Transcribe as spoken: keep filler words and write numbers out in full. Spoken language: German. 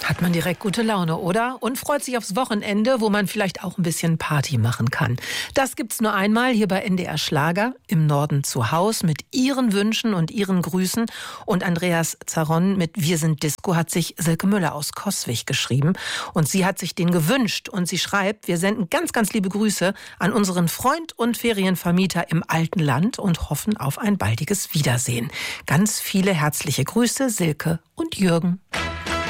Hat man direkt gute Laune, oder? Und freut sich aufs Wochenende, wo man vielleicht auch ein bisschen Party machen kann. Das gibt's nur einmal hier bei N D R Schlager, im Norden zu Haus, mit Ihren Wünschen und Ihren Grüßen. Und Andreas Zaron mit Wir sind Disco hat sich Silke Müller aus Coswig geschrieben. Und sie hat sich den gewünscht. Und sie schreibt, wir senden ganz, ganz liebe Grüße an unseren Freund und Ferienvermieter im alten Land und hoffen auf ein baldiges Wiedersehen. Ganz viele herzliche Grüße, Silke und Jürgen.